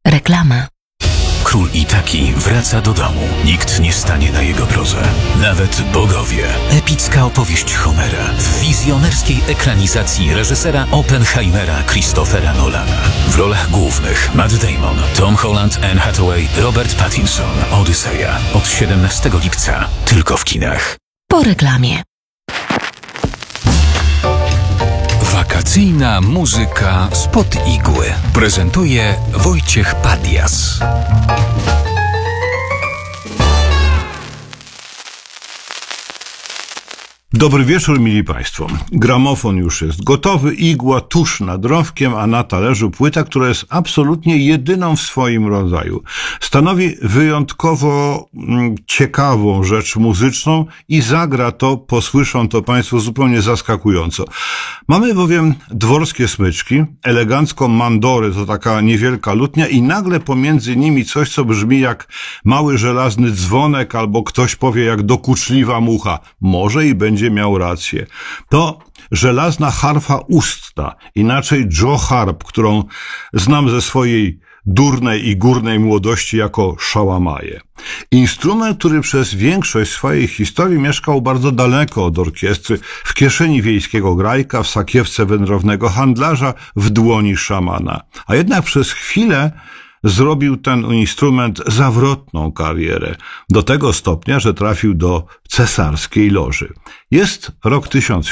Reklama. Król Itaki wraca do domu. Nikt nie stanie na jego drodze. Nawet bogowie. Epicka opowieść Homera w wizjonerskiej ekranizacji reżysera Oppenheimera Christophera Nolana. W rolach głównych Matt Damon, Tom Holland, Anne Hathaway, Robert Pattinson. Odyseja. Od 17 lipca. Tylko w kinach. Po reklamie. Wakacyjna muzyka spod igły. Prezentuje Wojciech Padias. Dobry wieczór, mili Państwo. Gramofon już jest gotowy, igła tuż nad rowkiem, a na talerzu płyta, która jest absolutnie jedyną w swoim rodzaju. Stanowi wyjątkowo ciekawą rzecz muzyczną i zagra to, posłyszą to Państwo zupełnie zaskakująco. Mamy bowiem dworskie smyczki, elegancką mandorę, to taka niewielka lutnia i nagle pomiędzy nimi coś, co brzmi jak mały żelazny dzwonek albo ktoś powie jak dokuczliwa mucha. Może i będzie miał rację. To żelazna harfa ustna, inaczej Joe Harp, którą znam ze swojej durnej i górnej młodości jako szałamaję. Instrument, który przez większość swojej historii mieszkał bardzo daleko od orkiestry, w kieszeni wiejskiego grajka, w sakiewce wędrownego handlarza, w dłoni szamana. A jednak przez chwilę zrobił ten instrument zawrotną karierę, do tego stopnia, że trafił do cesarskiej loży. Jest rok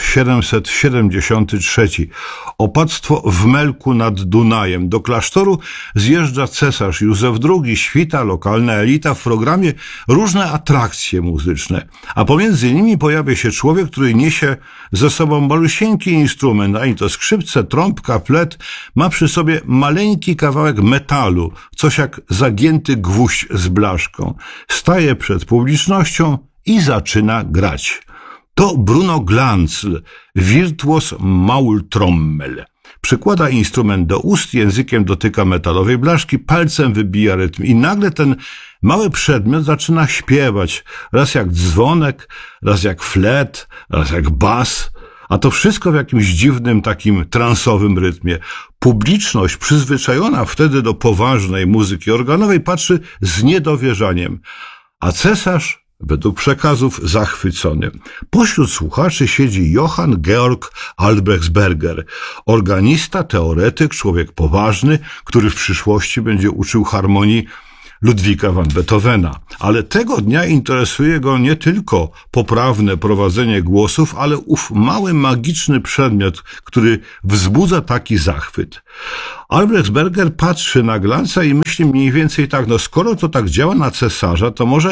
1773. Opactwo w Melku nad Dunajem. Do klasztoru zjeżdża cesarz Józef II, świta, lokalna elita, w programie różne atrakcje muzyczne. A pomiędzy nimi pojawia się człowiek, który niesie ze sobą malusieńki instrument, ani to skrzypce, trąbka, flet, ma przy sobie maleńki kawałek metalu, coś jak zagięty gwóźdź z blaszką. Staje przed publicznością i zaczyna grać. To Bruno Glanzl, wirtuos Maultrommel. Przykłada instrument do ust, językiem dotyka metalowej blaszki, palcem wybija rytm i nagle ten mały przedmiot zaczyna śpiewać. Raz jak dzwonek, raz jak flet, raz jak bas. A to wszystko w jakimś dziwnym, takim transowym rytmie. Publiczność przyzwyczajona wtedy do poważnej muzyki organowej patrzy z niedowierzaniem. A cesarz, według przekazów, zachwycony. Pośród słuchaczy siedzi Johann Georg Albrechtsberger, organista, teoretyk, człowiek poważny, który w przyszłości będzie uczył harmonii Ludwika van Beethovena. Ale tego dnia interesuje go nie tylko poprawne prowadzenie głosów, ale ów mały magiczny przedmiot, który wzbudza taki zachwyt. Albrechtsberger patrzy na Glanza i myśli mniej więcej tak, no skoro to tak działa na cesarza, to może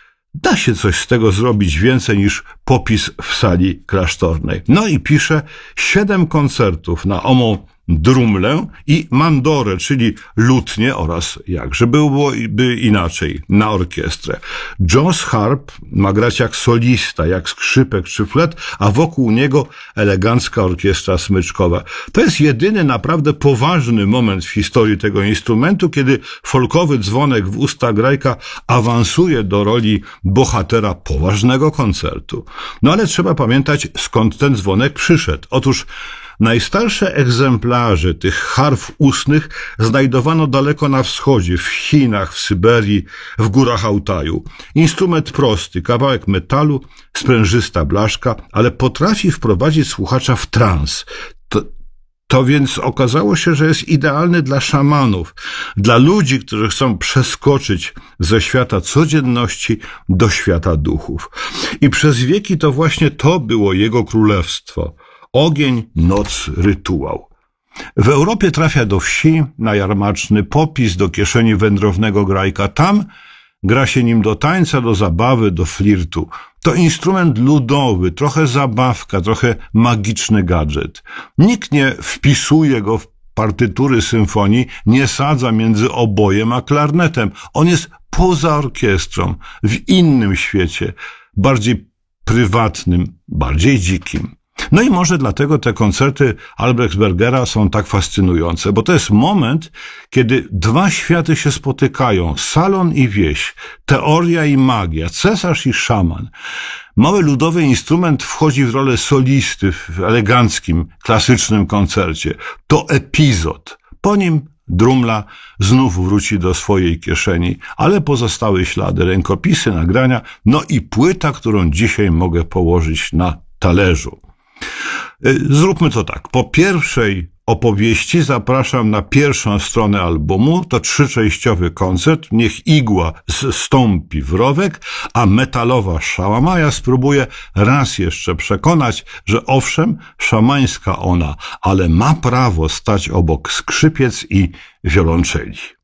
da się coś z tego zrobić więcej niż popis w sali klasztornej. No i pisze 7 koncertów na ową drumlę i mandorę, czyli lutnię oraz, jakże byłoby inaczej, na orkiestrę. Joe Harp ma grać jak solista, jak skrzypek czy flet, a wokół niego elegancka orkiestra smyczkowa. To jest jedyny naprawdę poważny moment w historii tego instrumentu, kiedy folkowy dzwonek w ustach grajka awansuje do roli bohatera poważnego koncertu. No ale trzeba pamiętać, skąd ten dzwonek przyszedł. Otóż najstarsze egzemplarze tych harf ustnych znajdowano daleko na wschodzie, w Chinach, w Syberii, w górach Altaju. Instrument prosty, kawałek metalu, sprężysta blaszka, ale potrafi wprowadzić słuchacza w trans. To więc okazało się, że jest idealny dla szamanów, dla ludzi, którzy chcą przeskoczyć ze świata codzienności do świata duchów. I przez wieki to właśnie to było jego królestwo. Ogień, noc, rytuał. W Europie trafia do wsi, na jarmaczny popis, do kieszeni wędrownego grajka. Tam gra się nim do tańca, do zabawy, do flirtu. To instrument ludowy, trochę zabawka, trochę magiczny gadżet. Nikt nie wpisuje go w partytury symfonii, nie sadza między obojem a klarnetem. On jest poza orkiestrą, w innym świecie, bardziej prywatnym, bardziej dzikim. No i może dlatego te koncerty Albrechtsbergera są tak fascynujące, bo to jest moment, kiedy dwa światy się spotykają, salon i wieś, teoria i magia, cesarz i szaman. Mały ludowy instrument wchodzi w rolę solisty w eleganckim, klasycznym koncercie. To epizod. Po nim Drumla znów wróci do swojej kieszeni, ale pozostały ślady, rękopisy, nagrania, no i płyta, którą dzisiaj mogę położyć na talerzu. Zróbmy to tak. Po pierwszej opowieści zapraszam na pierwszą stronę albumu. To 3-częściowy koncert. Niech igła zstąpi w rowek, a metalowa szałamaja spróbuje raz jeszcze przekonać, że owszem, szamańska ona, ale ma prawo stać obok skrzypiec i wiolonczeli.